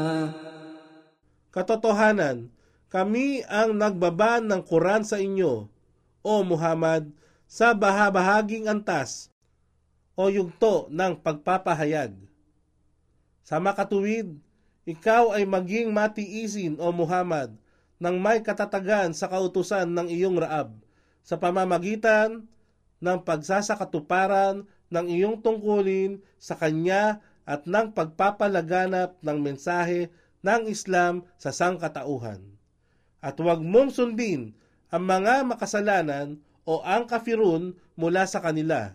Katotohanan, kami ang nagbaba ng Quran sa inyo, o Muhammad, sa bahaging antas o yugto ng pagpapahayag. Sa makatuwid, ikaw ay maging matiisin, o Muhammad, ng may katatagan sa kautusan ng iyong Raab sa pamamagitan ng pagsasakatuparan ng iyong tungkulin sa Kanya at ng pagpapalaganap ng mensahe ng Islam sa sangkatauhan. At huwag mong sundin ang mga makasalanan o ang kafirun mula sa kanila.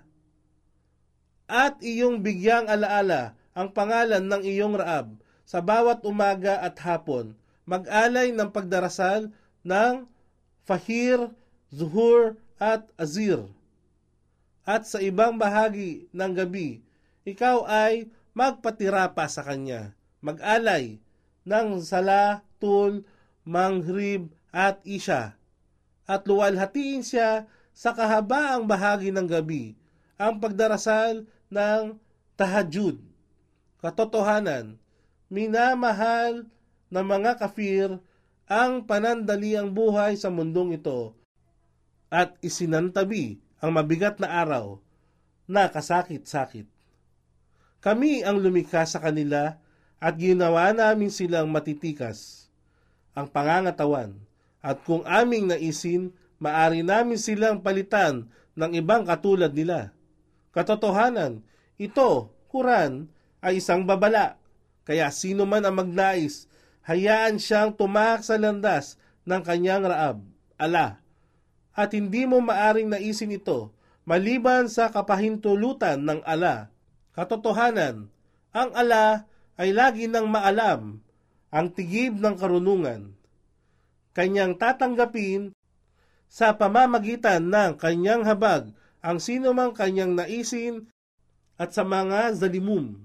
At iyong bigyang alaala ang pangalan ng iyong Raab sa bawat umaga at hapon, mag-alay ng pagdarasal ng Fajr, Zuhur at Azir. At sa ibang bahagi ng gabi, ikaw ay magpatira pa sa Kanya, mag-alay ng Salatul Maghrib at Isha, at luwalhatiin siya sa kahabaang bahagi ng gabi, ang pagdarasal ng Tahajjud. Katotohanan, minamahal ng mga kafir ang panandaliang buhay sa mundong ito at isinantabi ang mabigat na araw na kasakit-sakit. Kami ang lumikha sa kanila at ginawa namin silang matitikas ang pangangatawan, at kung aming naisin, maari namin silang palitan ng ibang katulad nila. Katotohanan, ito, Quran, ay isang babala, kaya sino man ang magnais, hayaan siyang tumak sa landas ng kanyang Raab, Allah, at hindi mo maaring naisin ito maliban sa kapahintulutan ng Allah. Katotohanan, ang Allah ay lagi nang maalam ang tigib ng karunungan. Kanyang tatanggapin sa pamamagitan ng kanyang habag ang sino mang kanyang naisin at sa mga zalimum.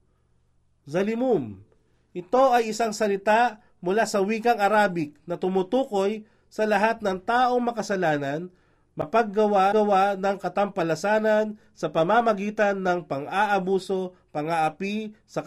Zalimum, ito ay isang salita mula sa wikang Arabic na tumutukoy sa lahat ng taong makasalanan, mapaggawa ng katampalasanan sa pamamagitan ng pang-aabuso, pang-aapi sa